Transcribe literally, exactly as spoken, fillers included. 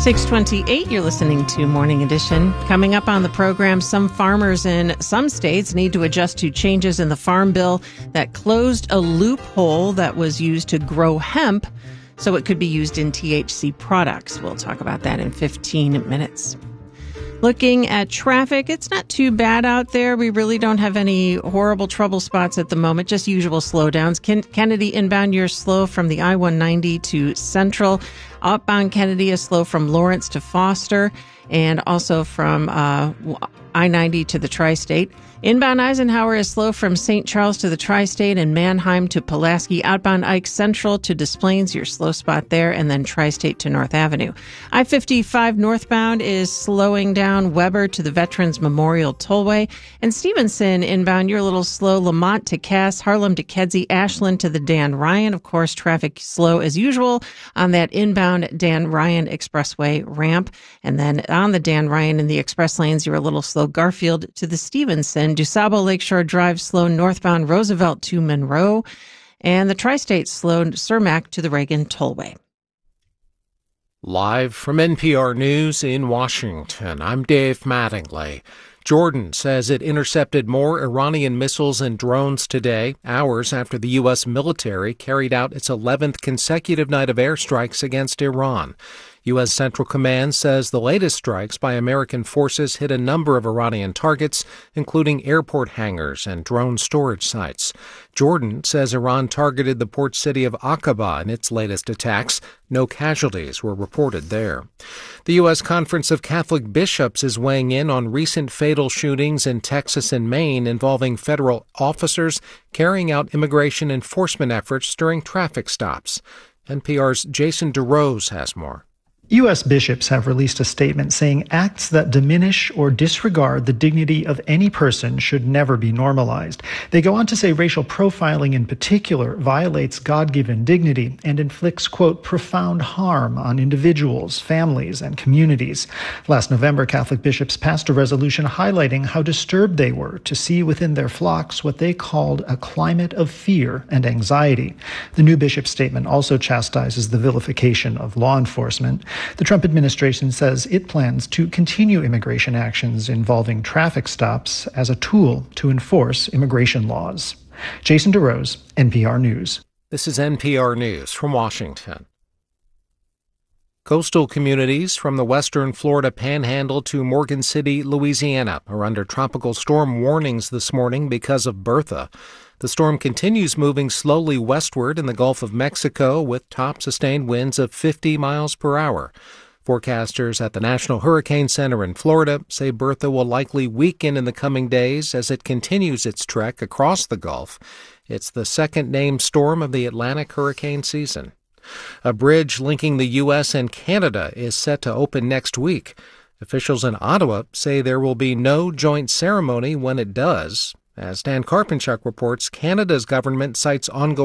six twenty-eight, you're listening to Morning Edition. Coming up on the program, some farmers in some states need to adjust to changes in the Farm Bill that closed a loophole that was used to grow hemp so it could be used in T H C products. We'll talk about that in fifteen minutes. Looking at traffic, it's not too bad out there. We really don't have any horrible trouble spots at the moment, just usual slowdowns. Ken- Kennedy inbound, you're slow from the I one ninety to Central. Outbound Kennedy is slow from Lawrence to Foster, and also from uh, I ninety to the Tri-State. Inbound Eisenhower is slow from Saint Charles to the Tri-State and Manheim to Pulaski. Outbound Ike Central to Des Plaines, your slow spot there, and then Tri-State to North Avenue. I fifty-five northbound is slowing down Weber to the Veterans Memorial Tollway. And Stevenson inbound, you're a little slow. Lamont to Cass, Harlem to Kedzie, Ashland to the Dan Ryan. Of course, traffic slow as usual on that inbound Dan Ryan Expressway ramp. And then on the Dan Ryan in the express lanes, you're a little slow. Garfield to the Stevenson. DuSable Lakeshore Drive slow northbound Roosevelt to Monroe, and the Tri-State slow Cermak to the Reagan Tollway. Live from N P R News in Washington, I'm Dave Mattingly. Jordan says it intercepted more Iranian missiles and drones today, hours after the U S military carried out its eleventh consecutive night of airstrikes against Iran. U S. Central Command says the latest strikes by American forces hit a number of Iranian targets, including airport hangars and drone storage sites. Jordan says Iran targeted the port city of Aqaba in its latest attacks. No casualties were reported there. The U S. Conference of Catholic Bishops is weighing in on recent fatal shootings in Texas and Maine involving federal officers carrying out immigration enforcement efforts during traffic stops. N P R's Jason DeRose has more. U S bishops have released a statement saying acts that diminish or disregard the dignity of any person should never be normalized. They go on to say racial profiling in particular violates God-given dignity and inflicts, quote, profound harm on individuals, families, and communities. Last November, Catholic bishops passed a resolution highlighting how disturbed they were to see within their flocks what they called a climate of fear and anxiety. The new bishop statement also chastises the vilification of law enforcement. The Trump administration says it plans to continue immigration actions involving traffic stops as a tool to enforce immigration laws. Jason DeRose, N P R News. This is N P R News from Washington. Coastal communities from the western Florida Panhandle to Morgan City, Louisiana, are under tropical storm warnings this morning because of Bertha. The storm continues moving slowly westward in the Gulf of Mexico with top sustained winds of fifty miles per hour. Forecasters at the National Hurricane Center in Florida say Bertha will likely weaken in the coming days as it continues its trek across the Gulf. It's the second named storm of the Atlantic hurricane season. A bridge linking the U S and Canada is set to open next week. Officials in Ottawa say there will be no joint ceremony when it does. As Dan Karpinchuk reports, Canada's government cites ongoing